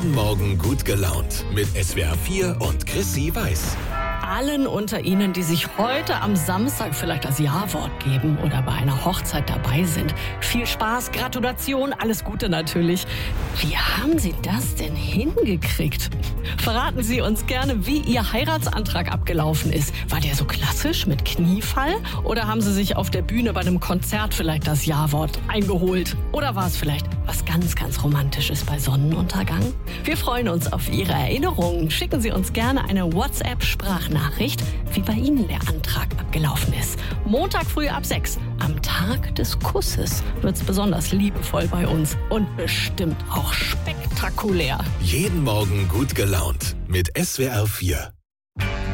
Jeden Morgen gut gelaunt mit SWR 4 und Chrissy Weiß. Allen unter Ihnen, die sich heute am Samstag vielleicht das Ja-Wort geben oder bei einer Hochzeit dabei sind. Viel Spaß, Gratulation, alles Gute natürlich. Wie haben Sie das denn hingekriegt? Verraten Sie uns gerne, wie Ihr Heiratsantrag abgelaufen ist. War der so klassisch mit Kniefall? Oder haben Sie sich auf der Bühne bei einem Konzert vielleicht das Ja-Wort eingeholt? Oder war es vielleicht was ganz, ganz Romantisches bei Sonnenuntergang? Wir freuen uns auf Ihre Erinnerungen. Schicken Sie uns gerne eine WhatsApp-Sprachnachricht, wie bei Ihnen der Antrag abgelaufen ist. Montag früh ab 6, am Tag des Kusses, wird's besonders liebevoll bei uns und bestimmt auch spektakulär. Jeden Morgen gut gelaunt mit SWR 4.